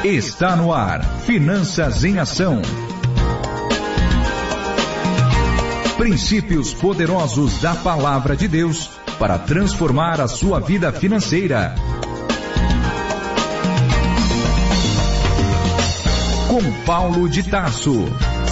Está no ar, Finanças em Ação. Princípios poderosos da Palavra de Deus para transformar a sua vida financeira. Com Paulo de Tarso.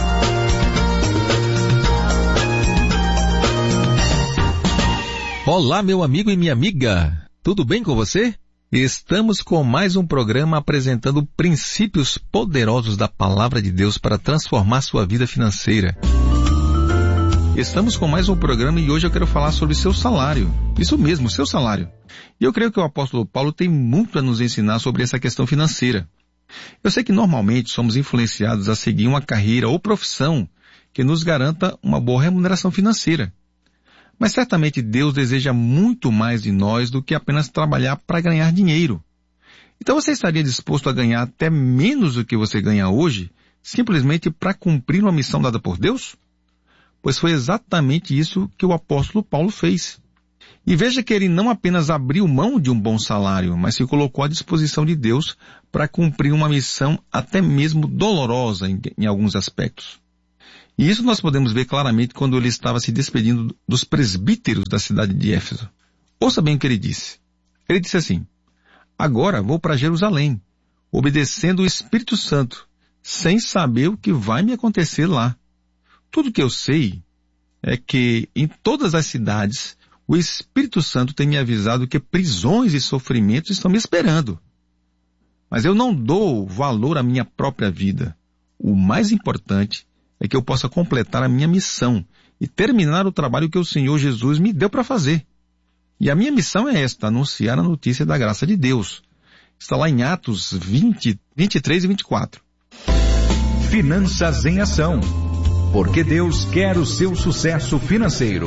Olá, meu amigo e minha amiga. Tudo bem com você? Estamos com mais um programa apresentando princípios poderosos da Palavra de Deus para transformar sua vida financeira. Estamos com mais um programa e hoje eu quero falar sobre seu salário. Isso mesmo, seu salário. E eu creio que o apóstolo Paulo tem muito a nos ensinar sobre essa questão financeira. Eu sei que normalmente somos influenciados a seguir uma carreira ou profissão que nos garanta uma boa remuneração financeira. Mas certamente Deus deseja muito mais de nós do que apenas trabalhar para ganhar dinheiro. Então você estaria disposto a ganhar até menos do que você ganha hoje, simplesmente para cumprir uma missão dada por Deus? Pois foi exatamente isso que o apóstolo Paulo fez. E veja que ele não apenas abriu mão de um bom salário, mas se colocou à disposição de Deus para cumprir uma missão até mesmo dolorosa em alguns aspectos. E isso nós podemos ver claramente quando ele estava se despedindo dos presbíteros da cidade de Éfeso. Ouça bem o que ele disse. Ele disse assim: agora vou para Jerusalém, obedecendo o Espírito Santo, sem saber o que vai me acontecer lá. Tudo que eu sei é que em todas as cidades o Espírito Santo tem me avisado que prisões e sofrimentos estão me esperando. Mas eu não dou valor à minha própria vida. O mais importante é que eu possa completar a minha missão e terminar o trabalho que o Senhor Jesus me deu para fazer. E a minha missão é esta: anunciar a notícia da graça de Deus. Está lá em Atos 20, 23 e 24. Finanças em Ação. Porque Deus quer o seu sucesso financeiro.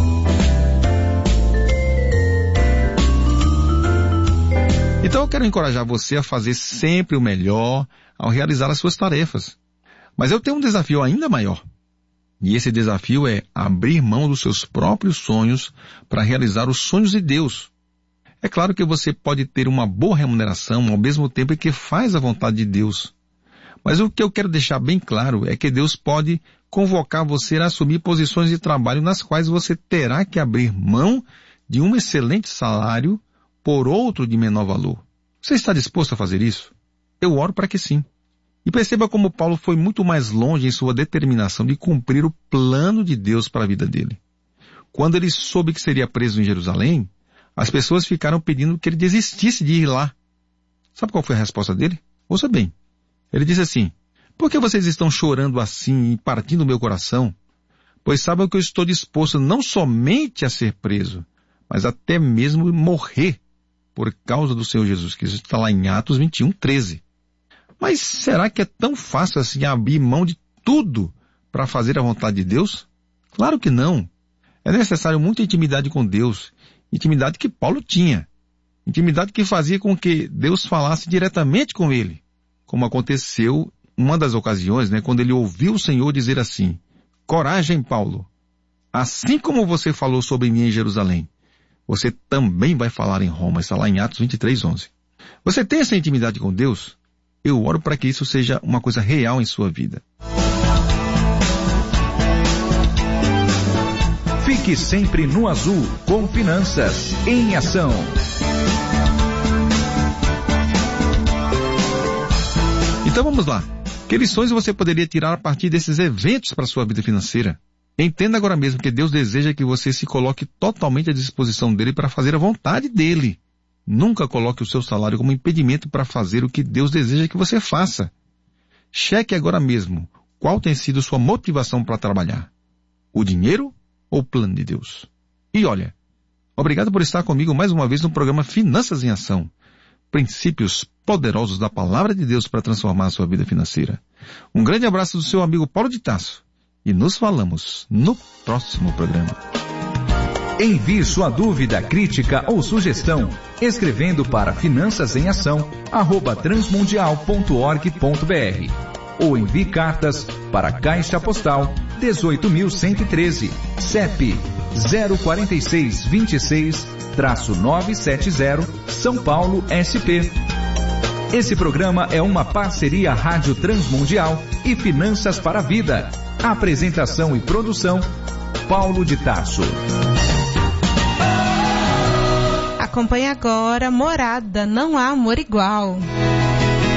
Então eu quero encorajar você a fazer sempre o melhor ao realizar as suas tarefas. Mas eu tenho um desafio ainda maior. E esse desafio é abrir mão dos seus próprios sonhos para realizar os sonhos de Deus. É claro que você pode ter uma boa remuneração ao mesmo tempo que faz a vontade de Deus. Mas o que eu quero deixar bem claro é que Deus pode convocar você a assumir posições de trabalho nas quais você terá que abrir mão de um excelente salário por outro de menor valor. Você está disposto a fazer isso? Eu oro para que sim. E perceba como Paulo foi muito mais longe em sua determinação de cumprir o plano de Deus para a vida dele. Quando ele soube que seria preso em Jerusalém, as pessoas ficaram pedindo que ele desistisse de ir lá. Sabe qual foi a resposta dele? Ouça bem. Ele disse assim: por que vocês estão chorando assim e partindo o meu coração? Pois sabem que eu estou disposto não somente a ser preso, mas até mesmo morrer por causa do Senhor Jesus Cristo. Está lá em Atos 21, 13. Mas será que é tão fácil assim abrir mão de tudo para fazer a vontade de Deus? Claro que não. É necessário muita intimidade com Deus, intimidade que Paulo tinha, intimidade que fazia com que Deus falasse diretamente com ele, como aconteceu em uma das ocasiões, quando ele ouviu o Senhor dizer assim: coragem, Paulo, assim como você falou sobre mim em Jerusalém, você também vai falar em Roma. Está lá em Atos 23, 11. Você tem essa intimidade com Deus? Eu oro para que isso seja uma coisa real em sua vida. Fique sempre no azul com Finanças em Ação. Então vamos lá. Que lições você poderia tirar a partir desses eventos para a sua vida financeira? Entenda agora mesmo que Deus deseja que você se coloque totalmente à disposição dele para fazer a vontade dele. Nunca coloque o seu salário como impedimento para fazer o que Deus deseja que você faça. Cheque agora mesmo qual tem sido sua motivação para trabalhar. O dinheiro ou o plano de Deus? E olha, obrigado por estar comigo mais uma vez no programa Finanças em Ação. Princípios poderosos da Palavra de Deus para transformar a sua vida financeira. Um grande abraço do seu amigo Paulo de Tarso. E nos falamos no próximo programa. Envie sua dúvida, crítica ou sugestão escrevendo para finançasemAção@transmundial.org.br ou envie cartas para Caixa Postal 18.113, CEP 04626-970, São Paulo, SP. Esse programa é uma parceria Rádio Transmundial e Finanças para a Vida. Apresentação e produção, Paulo de Tarso. Acompanhe agora Morada, não há amor igual.